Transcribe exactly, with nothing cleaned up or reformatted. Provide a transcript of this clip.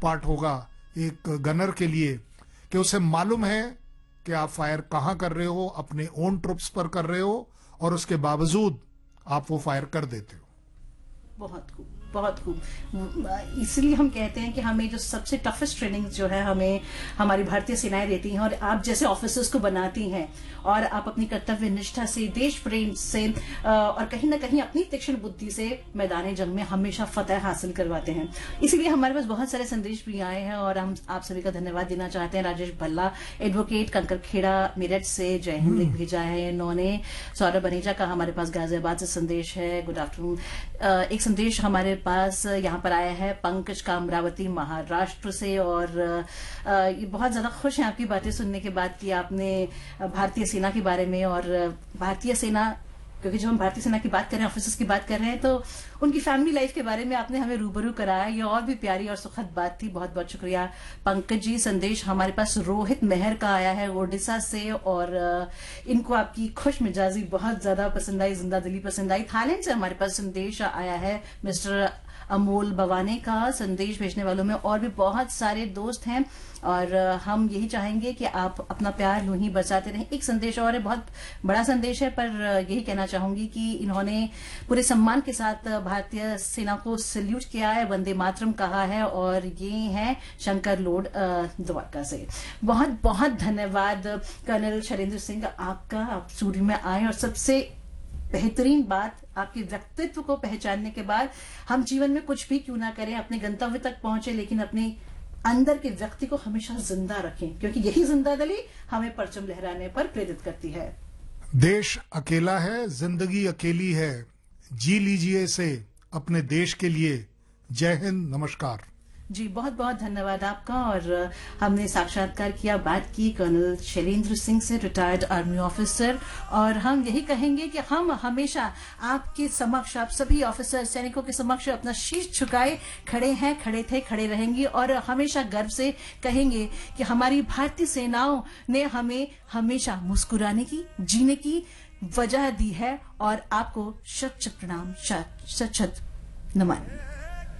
Part होगा एक gunner के लिए कि उसे मालूम है कि आप फायर कहां कर रहे हो, अपने ओन ट्रुप्स पर कर रहे हो, और उसके बावजूद आप वो फायर कर देते हो। बहुत खूब, बहुत खूब। इसलिए हम कहते हैं कि हमें जो सबसे टफेस्ट ट्रेनिंग जो है हमें हमारी भारतीय सेनाएं देती हैं, और आप जैसे ऑफिसर्स को बनाती हैं, और आप अपनी कर्तव्य निष्ठा से, देश प्रेम से और कहीं ना कहीं अपनी तीक्ष्ण बुद्धि से मैदान जंग में हमेशा फतह हासिल करवाते हैं। इसीलिए हमारे पास बहुत सारे संदेश भी आए हैं और हम आप सभी का धन्यवाद देना चाहते हैं। राजेश भल्ला एडवोकेट कंकरखेड़ा मेरठ से जय हिंद लिख भेजा है इन्होंने। सौरभ बनेजा का हमारे पास गाजियाबाद से संदेश है, गुड आफ्टरनून। एक संदेश हमारे पास यहाँ पर आया है पंकज का अमरावती महाराष्ट्र से, और ये बहुत ज्यादा खुश हैं आपकी बातें सुनने के बाद कि आपने भारतीय सेना के बारे में, और भारतीय सेना, क्योंकि जब हम भारतीय सेना की बात कर रहे हैं, ऑफिसर्स की बात कर रहे हैं, तो उनकी फैमिली लाइफ के बारे में आपने हमें रूबरू कराया। ये और भी प्यारी और सुखद बात थी। बहुत बहुत शुक्रिया पंकज जी। संदेश हमारे पास रोहित मेहर का आया है ओडिशा से, और इनको आपकी खुश मिजाजी बहुत ज्यादा पसंद आई, जिंदा दिली पसंद आई। थाईलैंड से हमारे पास संदेश आया है मिस्टर अमोल बवाने का। संदेश भेजने वालों में और भी बहुत सारे दोस्त हैं, और हम यही चाहेंगे कि आप अपना प्यार यूं ही बचाते रहें। एक संदेश और है, बहुत बड़ा संदेश है, पर यही कहना चाहूंगी कि इन्होंने पूरे सम्मान के साथ भारतीय सेना को सैल्यूट किया है, वंदे मातरम कहा है, और ये है शंकर लोड द्वारका से। बहुत बहुत धन्यवाद कर्नल शैलेंद्र सिंह आपका, आप स्टूडियो में आए, और सबसे बेहतरीन बात, आपके व्यक्तित्व को पहचानने के बाद हम जीवन में कुछ भी क्यों ना करें, अपने गंतव्य तक पहुंचे, लेकिन अपने अंदर के व्यक्ति को हमेशा जिंदा रखें, क्योंकि यही जिंदा दिली हमें परचम लहराने पर प्रेरित करती है। देश अकेला है, जिंदगी अकेली है, जी लीजिए इसे अपने देश के लिए। जय हिंद, नमस्कार जी। बहुत बहुत धन्यवाद आपका। और हमने साक्षात्कार किया, बात की कर्नल शैलेंद्र सिंह से, रिटायर्ड आर्मी ऑफिसर, और हम यही कहेंगे कि हम हमेशा आपके समक्ष, आप सभी ऑफिसर सैनिकों के समक्ष अपना शीश झुकाए खड़े हैं, खड़े थे, खड़े रहेंगे, और हमेशा गर्व से कहेंगे कि हमारी भारतीय सेनाओं ने हमें हमेशा मुस्कुराने की, जीने की वजह दी है, और आपको शत शत प्रणाम, शत शत नमन।